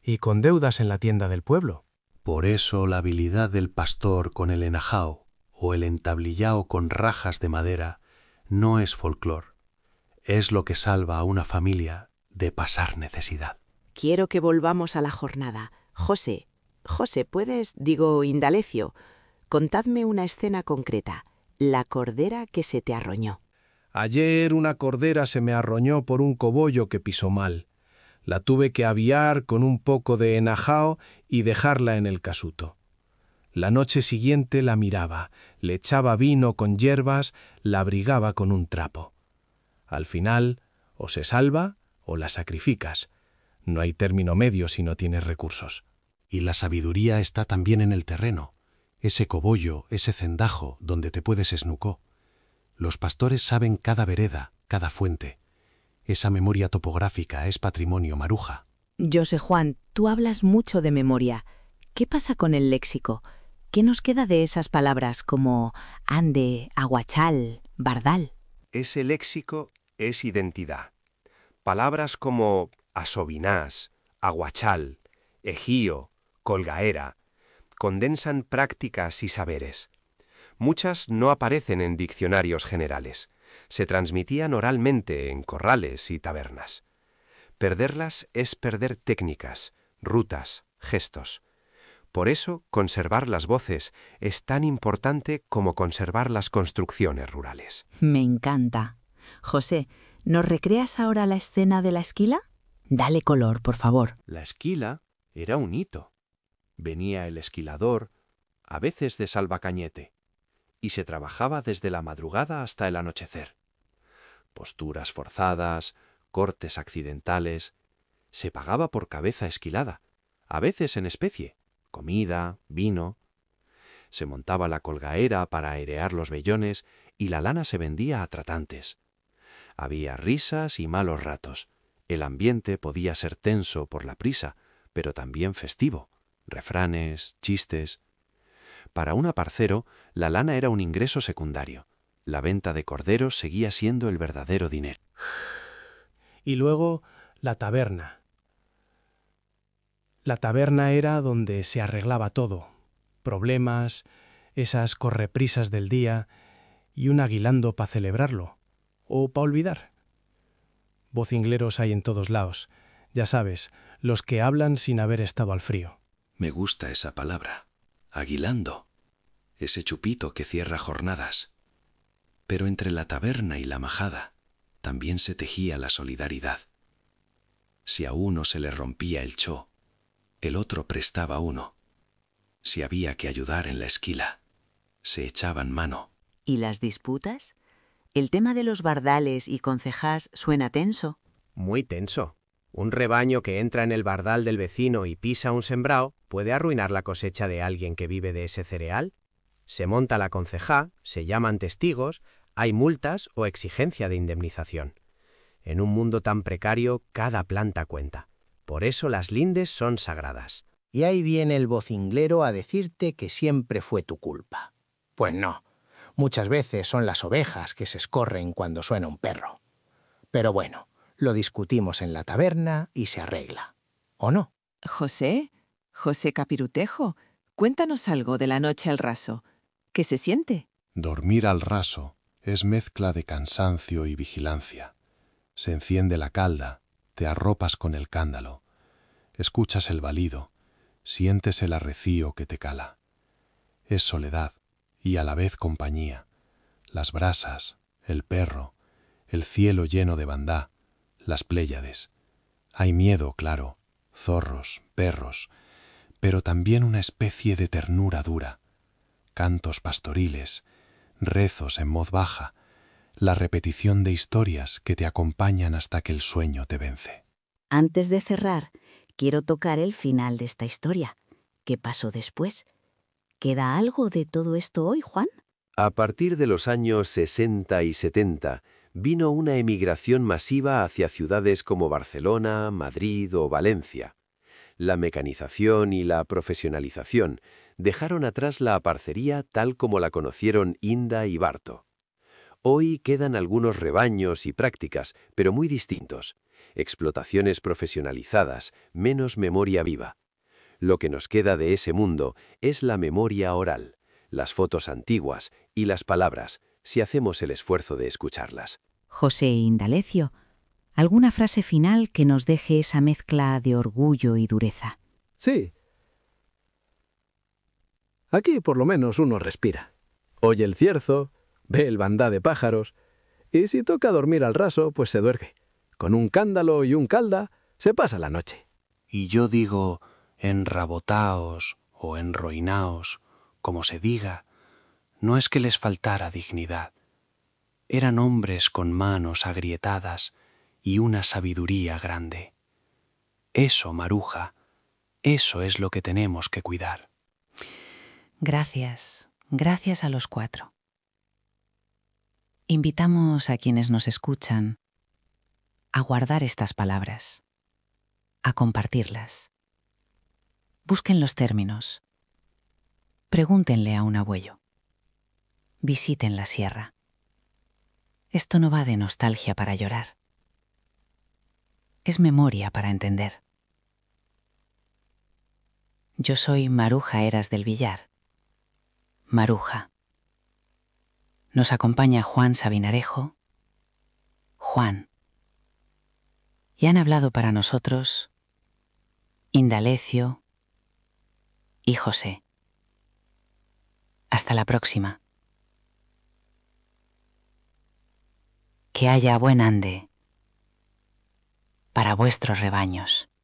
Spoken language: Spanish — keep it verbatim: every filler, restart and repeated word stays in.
y con deudas en la tienda del pueblo. Por eso la habilidad del pastor con el enajao o el entablillao con rajas de madera no es folclor. Es lo que salva a una familia de pasar necesidad. Quiero que volvamos a la jornada. José, José, ¿puedes, digo, Indalecio, contadme una escena concreta? La cordera que se te arroñó. Ayer una cordera se me arroñó por un cobollo que pisó mal. La tuve que aviar con un poco de enajao y dejarla en el casuto. La noche siguiente la miraba, le echaba vino con hierbas, la abrigaba con un trapo. Al final, o se salva o la sacrificas. No hay término medio si no tienes recursos. Y la sabiduría está también en el terreno, ese cobollo, ese cendajo donde te puedes esnucó. Los pastores saben cada vereda, cada fuente. Esa memoria topográfica es patrimonio maruja. José Juan, tú hablas mucho de memoria. ¿Qué pasa con el léxico? ¿Qué nos queda de esas palabras como ande, aguachal, bardal? Ese léxico es identidad. Palabras como asobinás, aguachal, ejío, colgaera, condensan prácticas y saberes. Muchas no aparecen en diccionarios generales. Se transmitían oralmente en corrales y tabernas. Perderlas es perder técnicas, rutas, gestos. Por eso, conservar las voces es tan importante como conservar las construcciones rurales. Me encanta. José, ¿nos recreas ahora la escena de la esquila? Dale color, por favor. La esquila era un hito. Venía el esquilador, a veces de Salvacañete, y se trabajaba desde la madrugada hasta el anochecer. Posturas forzadas, cortes accidentales. Se pagaba por cabeza esquilada, a veces en especie, comida, vino. Se montaba la colgaera para airear los vellones y la lana se vendía a tratantes. Había risas y malos ratos. El ambiente podía ser tenso por la prisa, pero también festivo. Refranes, chistes. Para un aparcero, la lana era un ingreso secundario. La venta de corderos seguía siendo el verdadero dinero. Y luego la taberna. La taberna era donde se arreglaba todo. Problemas, esas correprisas del día y un aguilando para celebrarlo. O para olvidar. Vocingleros hay en todos lados. Ya sabes, los que hablan sin haber estado al frío. Me gusta esa palabra. Aguilando. Ese chupito que cierra jornadas. Pero entre la taberna y la majada también se tejía la solidaridad. Si a uno se le rompía el cho, el otro prestaba uno. Si había que ayudar en la esquila, se echaban mano. ¿Y las disputas? El tema de los bardales y concejás suena tenso. Muy tenso. Un rebaño que entra en el bardal del vecino y pisa un sembrao puede arruinar la cosecha de alguien que vive de ese cereal. Se monta la concejá, se llaman testigos, hay multas o exigencia de indemnización. En un mundo tan precario, cada planta cuenta. Por eso las lindes son sagradas. Y ahí viene el vocinglero a decirte que siempre fue tu culpa. Pues no. Muchas veces son las ovejas que se escorren cuando suena un perro. Pero bueno, lo discutimos en la taberna y se arregla. ¿O no? José, José Capirutejo, cuéntanos algo de la noche al raso. ¿Qué se siente? Dormir al raso es mezcla de cansancio y vigilancia. Se enciende la calda, te arropas con el cándalo, escuchas el balido, sientes el arrecío que te cala. Es soledad y a la vez compañía. Las brasas, el perro, el cielo lleno de bandá, las pléyades. Hay miedo, claro, zorros, perros, pero también una especie de ternura dura. Cantos pastoriles, rezos en voz baja, la repetición de historias que te acompañan hasta que el sueño te vence. Antes de cerrar, quiero tocar el final de esta historia. ¿Qué pasó después? ¿Queda algo de todo esto hoy, Juan? A partir de los años sesenta y setenta, vino una emigración masiva hacia ciudades como Barcelona, Madrid o Valencia. La mecanización y la profesionalización dejaron atrás la aparcería tal como la conocieron Inda y Barto. Hoy quedan algunos rebaños y prácticas, pero muy distintos. explotaciones profesionalizadas, menos memoria viva. Lo que nos queda de ese mundo es la memoria oral, las fotos antiguas y las palabras, si hacemos el esfuerzo de escucharlas. José Indalecio, ¿alguna frase final que nos deje esa mezcla de orgullo y dureza? Sí. Aquí por lo menos uno respira. Oye el cierzo, ve el bandá de pájaros, y si toca dormir al raso, pues se duerme. Con un cándalo y un calda se pasa la noche. Y yo digo enrabotaos o enroinaos, como se diga, no es que les faltara dignidad. Eran hombres con manos agrietadas y una sabiduría grande. Eso, Maruja, eso es lo que tenemos que cuidar. Gracias, gracias a los cuatro. Invitamos a quienes nos escuchan a guardar estas palabras, a compartirlas. Busquen los términos. Pregúntenle a un abuelo. Visiten la sierra. Esto no va de nostalgia para llorar. Es memoria para entender. Yo soy Maruja Eras del Villar. Maruja. Nos acompaña Juan Sabinarejo. Juan. Y han hablado para nosotros Indalecio y José. Hasta la próxima. Que haya buen ande para vuestros rebaños.